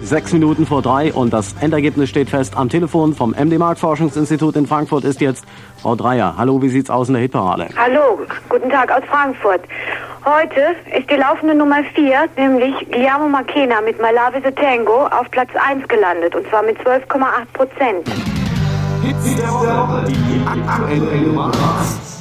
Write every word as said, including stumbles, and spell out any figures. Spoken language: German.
Sechs Minuten vor drei und das Endergebnis steht fest. Am Telefon vom M D Marktforschungsinstitut in Frankfurt ist jetzt Frau Dreyer. Hallo, wie sieht's aus in der Hitparade? Hallo, guten Tag aus Frankfurt. Heute ist die laufende Nummer vier, nämlich Guillermo Marchena mit My Love is a Tango, auf Platz eins gelandet, und zwar mit zwölf Komma acht Prozent. Hits der Woche, die aktuelle Nummer eins.